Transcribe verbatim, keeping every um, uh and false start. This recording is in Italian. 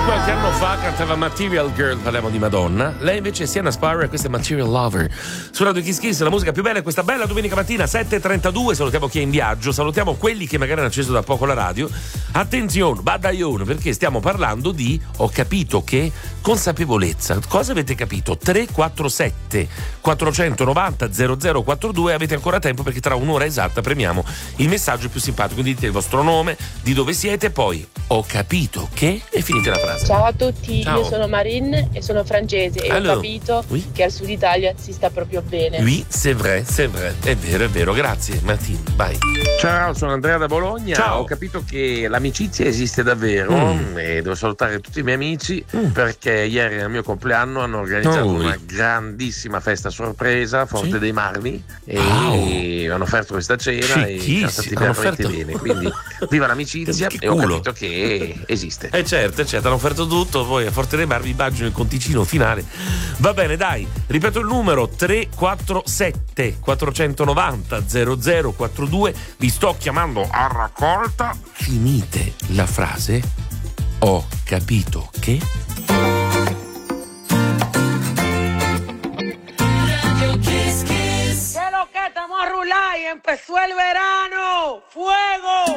Qualche anno fa cantava Material Girl, parliamo di Madonna. Lei invece è Sienna Sparrow e questa è Material Lover. Su Radio Kiss Kiss la musica più bella è questa bella domenica mattina sette e trentadue. Salutiamo chi è in viaggio, salutiamo quelli che magari hanno acceso da poco la radio. Attenzione, badaglione, perché stiamo parlando di ho capito che consapevolezza. Cosa avete capito? tre quattro sette quattrocentonovanta zero zero quattro due. Avete ancora tempo perché tra un'ora esatta premiamo il messaggio più simpatico. Quindi dite il vostro nome, di dove siete, poi ho capito che e finite la frase. Ciao a tutti, Ciao. Io sono Marine e sono francese e Allora, ho capito oui. che al sud Italia si sta proprio bene. Oui, c'est vrai, c'est vrai. È vero, è vero. Grazie, Martino. Vai. Ciao, sono Andrea da Bologna. Ciao. Ho capito che l'amicizia esiste davvero Mm. e devo salutare tutti i miei amici Mm. perché ieri al mio compleanno hanno organizzato Oh, una oui. grandissima festa sorpresa a Forte Sì. dei Marmi e Wow. hanno offerto questa cena e siamo stati Fichissimo, hanno veramente offerto- bene. Quindi viva l'amicizia Che e ho culo. capito che esiste. Eh certo, eh certo, hanno offerto tutto, poi a Forte dei Marmi immagino il conticino finale. Va bene, dai, ripeto il numero tre quattro sette quattrocentonovanta zero zero quattro due. Vi sto chiamando a raccolta. Finite la frase ho capito che. ¿Qué lo que estamos a rular y empezó el verano? ¡Fuego!